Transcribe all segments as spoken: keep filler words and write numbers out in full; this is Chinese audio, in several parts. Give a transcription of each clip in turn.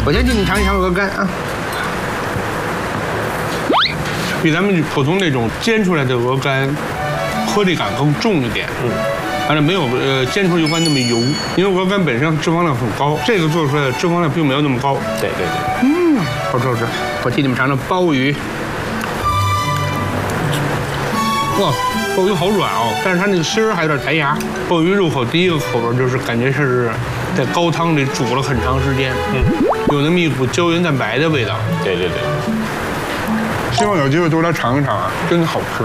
我先请你尝一尝鹅肝啊，比咱们普通那种煎出来的鹅肝颗粒感更重一点。嗯。 反正没有呃煎出油干那么油，因为鹅肝本身脂肪量很高，这个做出来的脂肪量并没有那么高。 对对对， 嗯，好吃好吃。我替你们尝尝鲍鱼。哇，鲍鱼好软哦，但是它那个芯儿还有点弹牙。鲍鱼入口第一个口味就是感觉是在高汤里煮了很长时间，嗯，有那么一股胶原蛋白的味道。 对对对。 希望有机会多来尝一尝啊，真的好吃。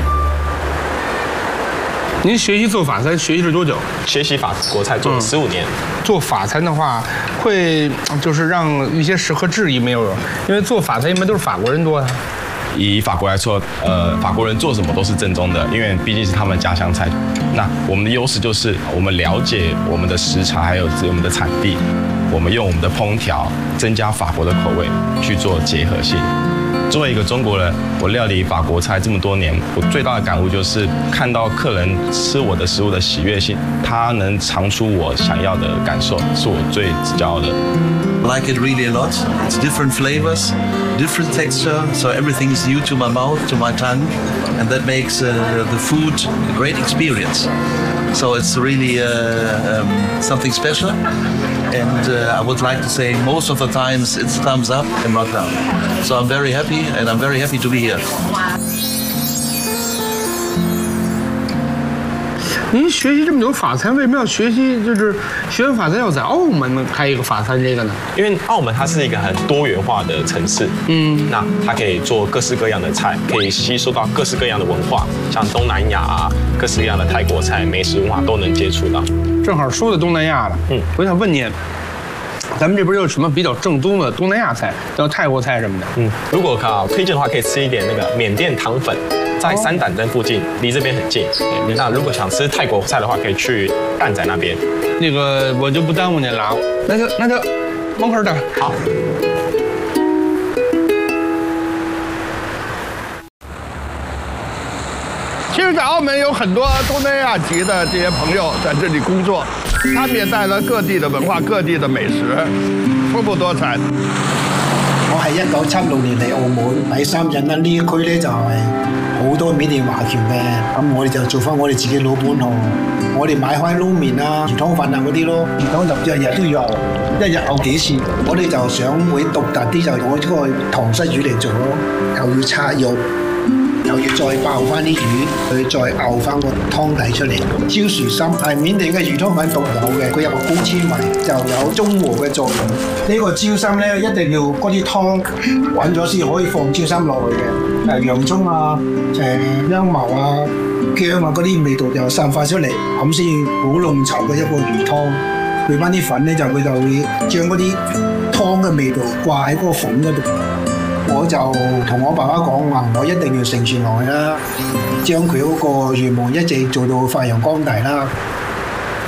您学习做法餐学习了多久？ 学习法国菜做了十五年。嗯、 做法餐的话，会就是让一些食客质疑没有？因为做法餐一般都是法国人多呀。 以法国来说，呃，法国人做什么都是正宗的，因为毕竟是他们家乡菜。那我们的优势就是我们了解我们的食材，还有我们的产地，我们用我们的烹调增加法国的口味去做结合性。 作为一个中国人，我料理法国菜这么多年，我最大的感悟就是看到客人吃我的食物的喜悦性，他能尝出我想要的感受，是我最骄傲的。 Like it really a lot. It's different flavors, different texture, so everything is new to my mouth, to my tongue, and that makes uh, the food a great experience. So it's really uh, um, something special. And uh, I would like to say most of the times it's thumbs up and not down. So I'm very happy, and I'm very happy to be here. 您学习这么久法餐，为什么要学习？就是学完法餐要在澳门开一个法餐这个呢？ 因为澳门它是一个很多元化的城市，嗯，那它可以做各式各样的菜，可以吸收到各式各样的文化，像东南亚啊，各式各样的泰国菜、美食文化都能接触到。正好说到东南亚了，嗯，我想问您。 咱们这边有什么比较正宗的东南亚菜，像泰国菜什么的？嗯，如果啊推荐的话，可以吃一点那个缅甸糖粉，在三胆灯附近，离这边很近。那如果想吃泰国菜的话，可以去蛋仔那边。那个我就不耽误您了，那就那就门口等。好。 其实，在澳门有很多东南亚籍的这些朋友在这里工作。 他们也帶來各地的文化、各地的美食，豐富多彩。 我係一九七六年嚟澳門喺三印啦，呢一區咧就係好多緬甸華僑嘅，咁我哋就做翻我哋自己老本行，我哋買開撈麵啊、魚湯粉啊嗰啲咯，魚湯就日日都有，一日有幾次。我哋就想會獨特啲，就用嗰個糖濕魚嚟做咯，又要拆肉。 又要再爆翻啲魚，佢再熬翻個湯底出嚟。椒樹參係緬甸嘅魚湯粉獨有嘅，佢有個高纖維，就有中和嘅作用。呢、這個椒參咧一定要嗰啲湯滾咗先可以放椒參落去嘅。誒洋葱啊、誒香茅啊、薑啊嗰啲味道就散發出嚟，咁先好濃稠嘅一個魚湯。配翻啲粉咧就佢就會將嗰啲湯嘅味道掛喺嗰個粉嗰度。 我就同我爸爸講話，我一定要承傳落去啦，將佢嗰個願望一直做到發揚光大啦。